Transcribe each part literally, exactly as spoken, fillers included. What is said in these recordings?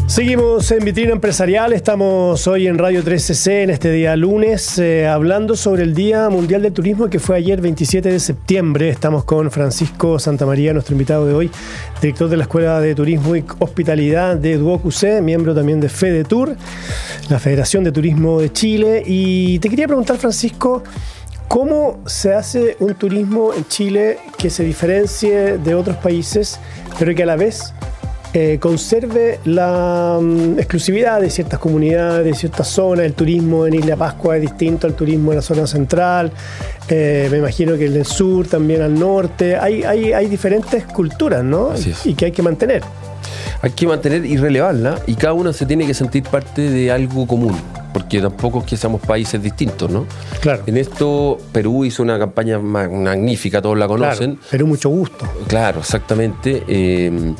Seguimos en Vitrina Empresarial, estamos hoy en Radio trece ce en este día lunes, eh, hablando sobre el Día Mundial del Turismo que fue ayer veintisiete de septiembre. Estamos con Francisco Santamaría, nuestro invitado de hoy, director de la Escuela de Turismo y Hospitalidad de Duoc U C, miembro también de FedeTur, la Federación de Turismo de Chile. Y te quería preguntar, Francisco, ¿cómo se hace un turismo en Chile que se diferencie de otros países, pero que a la vez Eh, conserve la um, exclusividad de ciertas comunidades, de ciertas zonas? El turismo en Isla Pascua es distinto al turismo en la zona central, eh, me imagino que el del sur también al norte, hay, hay, hay diferentes culturas, ¿no? Así es. Y que hay que mantener. Hay que mantener y relevarla, y cada uno se tiene que sentir parte de algo común, porque tampoco es que seamos países distintos, ¿no? Claro. En esto Perú hizo una campaña magnífica, todos la conocen. Claro, Perú, mucho gusto. Claro, exactamente. Eh,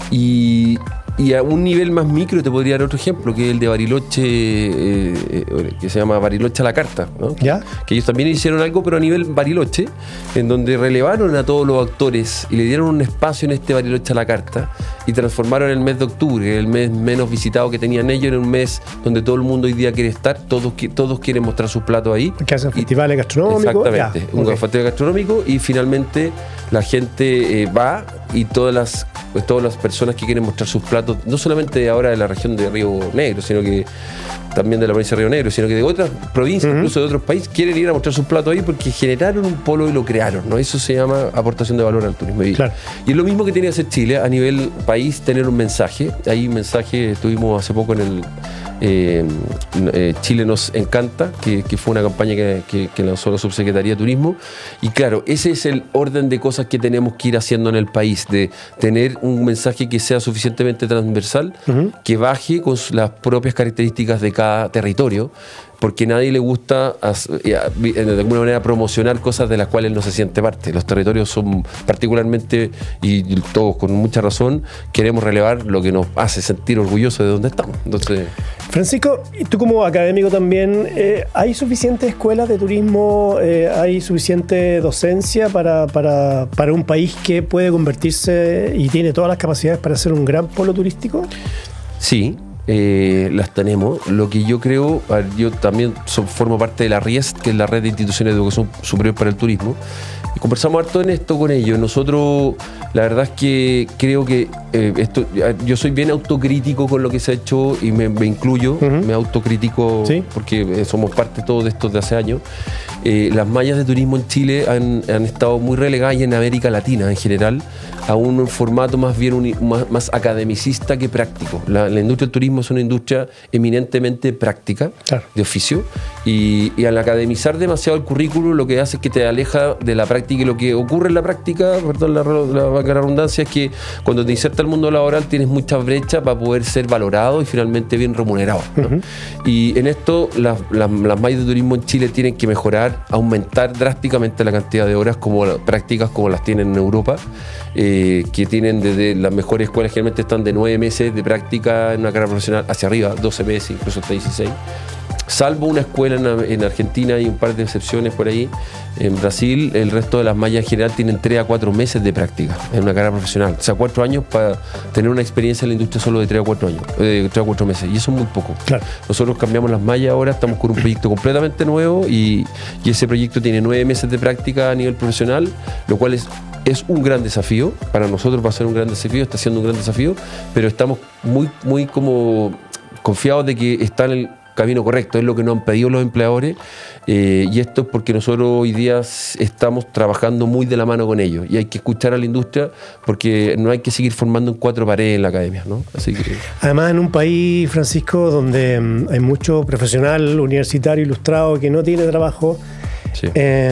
y, y a un nivel más micro te podría dar otro ejemplo, que es el de Bariloche, eh, que se llama Bariloche a la carta, ¿no? ¿Ya? Que ellos también hicieron algo, pero a nivel Bariloche, en donde relevaron a todos los actores y le dieron un espacio en este Bariloche a la carta y transformaron el mes de octubre, el mes menos visitado que tenían ellos, en un mes donde todo el mundo hoy día quiere estar, todos, todos quieren mostrar sus platos ahí. Que hacen y, festivales gastronómicos. Exactamente, Ya, un okay. festival gastronómico, y finalmente la gente eh, va, y todas las, pues, todas las personas que quieren mostrar sus platos, no solamente ahora de la región de Río Negro, sino que también de la provincia de Río Negro, sino que de otras provincias, uh-huh. incluso de otros países, quieren ir a mostrar sus platos ahí porque generaron un polo y lo crearon, ¿no? Eso se llama aportación de valor al turismo. Y, claro. y es lo mismo que tiene que hacer Chile a nivel país, tener un mensaje. Hay un mensaje, estuvimos hace poco en el eh, eh, Chile nos encanta, que, que fue una campaña que, que, que lanzó la Subsecretaría de Turismo, y claro, ese es el orden de cosas que tenemos que ir haciendo en el país, de tener un mensaje que sea suficientemente transversal, uh-huh. que baje con las propias características de cada territorio, porque a nadie le gusta de alguna manera promocionar cosas de las cuales no se siente parte. Los territorios son particularmente, y todos con mucha razón, queremos relevar lo que nos hace sentir orgullosos de donde estamos. Entonces, Francisco, tú como académico también, eh, ¿hay suficientes escuelas de turismo, eh, hay suficiente docencia para, para, para un país que puede convertirse y tiene todas las capacidades para ser un gran polo turístico? Sí. Eh, las tenemos. Lo que yo creo, yo también so, formo parte de la R I E S, que es la Red de Instituciones de Educación Superior para el Turismo, y conversamos harto en esto con ellos. Nosotros, la verdad es que creo que eh, esto, yo soy bien autocrítico con lo que se ha hecho, y me, me incluyo, uh-huh. me autocritico, ¿sí? Porque somos parte todos de estos de hace años. Eh, las mallas de turismo en Chile han, han estado muy relegadas, y en América Latina en general, a un formato más bien un, más, más academicista que práctico. La, la industria del turismo es una industria eminentemente práctica, claro. de oficio, y, y al academizar demasiado el currículo, lo que hace es que te aleja de la práctica, y lo que ocurre en la práctica, perdón la, la, la redundancia, es que cuando te insertas al mundo laboral tienes muchas brechas para poder ser valorado y finalmente bien remunerado, ¿no? Uh-huh. Y en esto las, las, las mallas de turismo en Chile tienen que mejorar, aumentar drásticamente la cantidad de horas como prácticas como las tienen en Europa, eh, que tienen desde las mejores escuelas, generalmente están de nueve meses de práctica en una carrera profesional hacia arriba, doce meses, incluso hasta dieciséis. Salvo una escuela en, en Argentina y un par de excepciones por ahí. En Brasil, el resto de las mallas en general tienen tres a cuatro meses de práctica en una carrera profesional. O sea, cuatro años para tener una experiencia en la industria solo de tres a cuatro años, eh, tres a cuatro meses. Y eso es muy poco. Claro. Nosotros cambiamos las mallas ahora, estamos con un proyecto completamente nuevo, y, y ese proyecto tiene nueve meses de práctica a nivel profesional, lo cual es Es un gran desafío. Para nosotros va a ser un gran desafío, está siendo un gran desafío, pero estamos muy, muy como confiados de que está en el camino correcto, es lo que nos han pedido los empleadores, eh, y esto es porque nosotros hoy día estamos trabajando muy de la mano con ellos, y hay que escuchar a la industria, porque no hay que seguir formando en cuatro paredes en la academia, ¿no? Así que... Además, en un país, Francisco, donde um, hay mucho profesional universitario ilustrado que no tiene trabajo, sí. eh,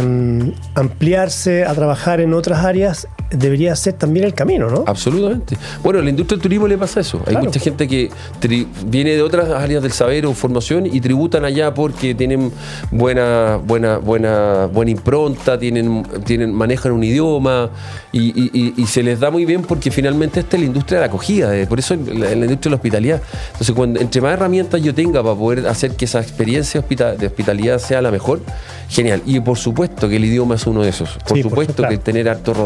ampliarse a trabajar en otras áreas debería ser también el camino, ¿no? Absolutamente. Bueno, a la industria del turismo le pasa eso. Hay claro. mucha gente que tri- viene de otras áreas del saber o formación y tributan allá porque tienen buena, buena, buena, buena impronta, tienen, tienen, manejan un idioma, y, y, y se les da muy bien, porque finalmente esta es la industria de la acogida, eh, por eso en la, en la industria de la hospitalidad. Entonces, cuando entre más herramientas yo tenga para poder hacer que esa experiencia hospital, de hospitalidad sea la mejor, genial. Y por supuesto que el idioma es uno de esos. Por sí, supuesto por, claro. que el tener harto rodaje,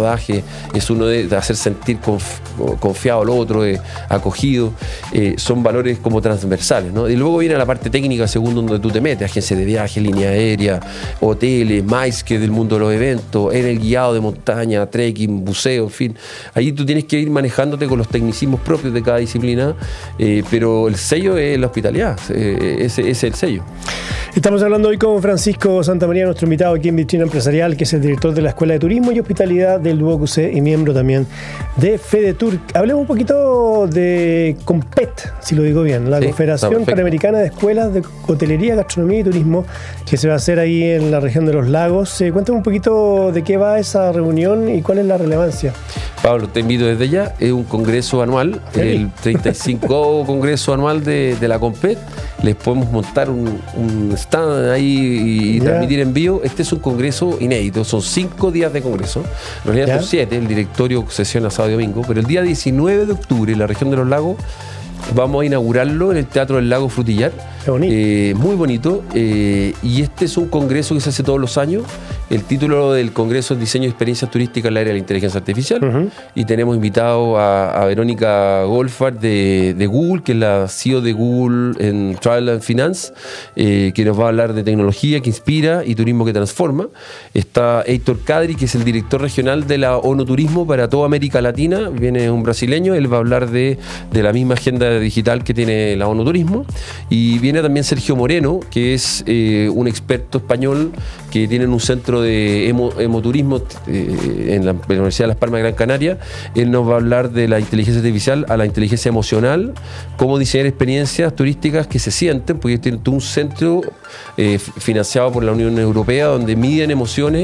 es uno de, de hacer sentir conf, confiado al otro, eh, acogido, eh, son valores como transversales, ¿no? Y luego viene la parte técnica, según donde tú te metes, agencias de viaje, línea aérea, hoteles, más que del mundo de los eventos, en el guiado de montaña, trekking, buceo, en fin. Ahí tú tienes que ir manejándote con los tecnicismos propios de cada disciplina, eh, pero el sello es la hospitalidad, eh, ese, ese es el sello. Estamos hablando hoy con Francisco Santamaría, nuestro invitado aquí en Vitrina Empresarial, que es el director de la Escuela de Turismo y Hospitalidad del Duo Q C y miembro también de FedeTour. Hablemos un poquito de CONPET, si lo digo bien, la sí, Confederación Panamericana de Escuelas de Hotelería, Gastronomía y Turismo, que se va a hacer ahí en la región de los lagos. Eh, cuéntame un poquito de qué va esa reunión y cuál es la relevancia. Pablo, te invito desde ya, es un congreso anual, sí. El treinta y cinco congreso anual de, de la CONPET. Les podemos montar un, un stand ahí y yeah. transmitir en vivo. Este es un congreso inédito, son cinco días de congreso. En realidad yeah. son siete, el directorio sesiona sábado y domingo, pero el día diecinueve de octubre en la región de los lagos vamos a inaugurarlo en el Teatro del Lago Frutillar. Qué bonito. Eh, muy bonito. Eh, y este es un congreso que se hace todos los años. El título del congreso es Diseño de Experiencias Turísticas en el área de la inteligencia artificial. Uh-huh. Y tenemos invitado a, a Verónica Goldfarb de, de Google, que es la C E O de Google en Travel and Finance, eh, que nos va a hablar de tecnología que inspira y turismo que transforma. Está Heitor Kadri, que es el director regional de la ONU Turismo para toda América Latina. Viene un brasileño, él va a hablar de, de la misma agenda digital que tiene la ONU Turismo. Y viene también Sergio Moreno, que es eh, un experto español que tiene un centro de emo, emoturismo eh, en, la, en la Universidad de Las Palmas de Gran Canaria. Él nos va a hablar de la inteligencia artificial a la inteligencia emocional, cómo diseñar experiencias turísticas que se sienten, porque tiene un centro eh, financiado por la Unión Europea donde miden emociones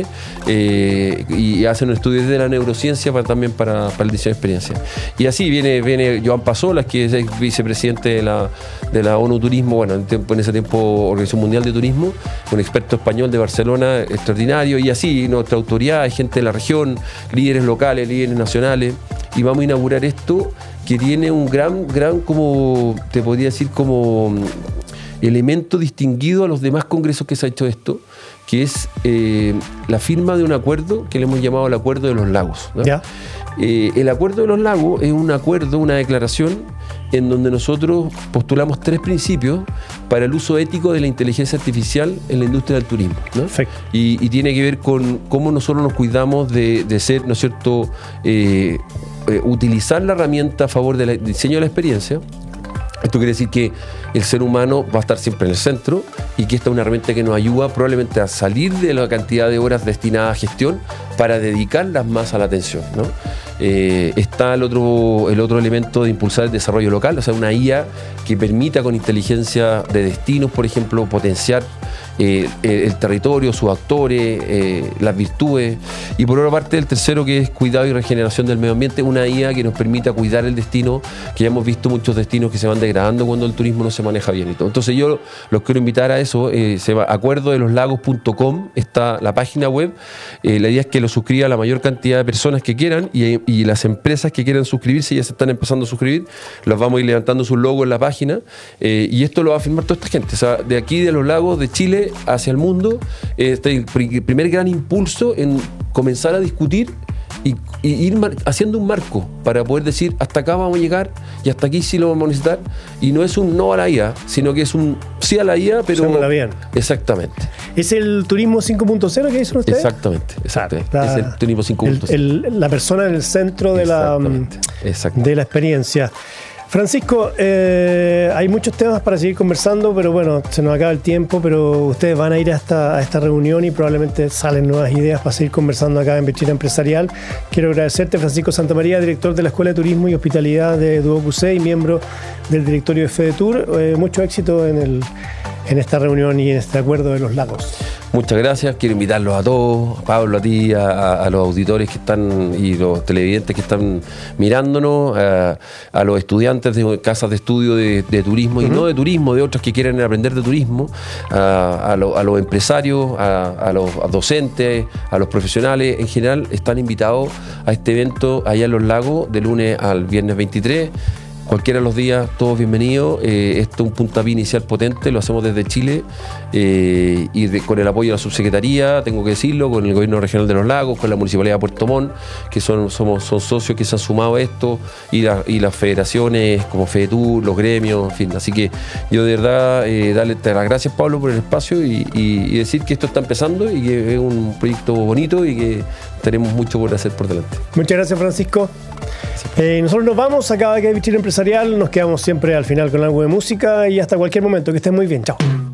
eh, y hacen un estudio de la neurociencia para, también para, para el diseño de experiencias. Y así viene, viene Joan Pasolas, que es vicepresidente de la, de la ONU Turismo, bueno, en, tiempo, en ese tiempo Organización Mundial de Turismo, un experto español de Barcelona extraordinario, y así nuestra autoridad, hay gente de la región, líderes locales, líderes nacionales, y vamos a inaugurar esto que tiene un gran, gran, como te podría decir, como elemento distinguido a los demás congresos que se ha hecho esto, que es eh, la firma de un acuerdo que le hemos llamado el Acuerdo de los Lagos, ¿no? ¿Ya? Eh, el Acuerdo de los Lagos es un acuerdo, una declaración en donde nosotros postulamos tres principios para el uso ético de la inteligencia artificial en la industria del turismo, ¿no? Perfecto. Y, y tiene que ver con cómo nosotros nos cuidamos de, de ser, ¿no es cierto?, eh, eh, utilizar la herramienta a favor del diseño de la experiencia. Esto quiere decir que el ser humano va a estar siempre en el centro y que esta es una herramienta que nos ayuda probablemente a salir de la cantidad de horas destinadas a gestión para dedicarlas más a la atención, ¿no? Eh, está el otro, el otro elemento de impulsar el desarrollo local, o sea, una I A que permita con inteligencia de destinos, por ejemplo, potenciar eh, el, el territorio, sus actores, eh, las virtudes. Y por otra parte, el tercero, que es cuidado y regeneración del medio ambiente, una I A que nos permita cuidar el destino, que ya hemos visto muchos destinos que se van degradando cuando el turismo no se maneja bien y todo. Entonces yo los quiero invitar a eso. eh, se llama acuerdo de los lagos punto com, está la página web. Eh, la idea es que lo suscriba la mayor cantidad de personas que quieran, y, y las empresas que quieran suscribirse ya se están empezando a suscribir, los vamos a ir levantando su logo en la página, eh, y esto lo va a firmar toda esta gente, o sea, de aquí de los lagos de Chile hacia el mundo. eh, este es el primer gran impulso en comenzar a discutir y, y ir mar- haciendo un marco para poder decir hasta acá vamos a llegar y hasta aquí sí lo vamos a necesitar, y no es un no a la I A, sino que es un sí a la I A, pero usémosla bien. Exactamente. ¿Es el turismo cinco punto cero que dicen ustedes? Exactamente, exactamente. La, es el turismo cinco punto cero. El, el, la persona en el centro de la, de la experiencia. Francisco, eh, hay muchos temas para seguir conversando, pero bueno, se nos acaba el tiempo, pero ustedes van a ir a esta, a esta reunión y probablemente salen nuevas ideas para seguir conversando acá en Vitrina Empresarial. Quiero agradecerte, Francisco Santamaría, director de la Escuela de Turismo y Hospitalidad de Duo Q C y miembro del directorio de FedeTour. Eh, mucho éxito en, el, en esta reunión y en este Acuerdo de los Lagos. Muchas gracias, quiero invitarlos a todos, a Pablo, a ti, a, a los auditores que están y los televidentes que están mirándonos, a, a los estudiantes de casas de estudio de, de turismo, uh-huh. y no de turismo, de otras que quieren aprender de turismo, a, a, lo, a los empresarios, a, a los docentes, a los profesionales en general. Están invitados a este evento allá en Los Lagos de lunes al viernes veintitrés. cualquiera de los días, todos bienvenidos. Eh, esto es un puntapié inicial potente, lo hacemos desde Chile eh, y de, con el apoyo de la subsecretaría, tengo que decirlo, con el gobierno regional de Los Lagos, con la municipalidad de Puerto Montt, que son, somos, son socios que se han sumado a esto, y, la, y las federaciones como FEDETUR, los gremios, en fin. Así que yo de verdad, eh, darle las gracias, Pablo, por el espacio y, y, y decir que esto está empezando y que es un proyecto bonito y que tenemos mucho por hacer por delante. Muchas gracias, Francisco. Eh, nosotros nos vamos, acaba de Vitrina Empresarial, nos quedamos siempre al final con algo de música y hasta cualquier momento. Que estén muy bien, chao.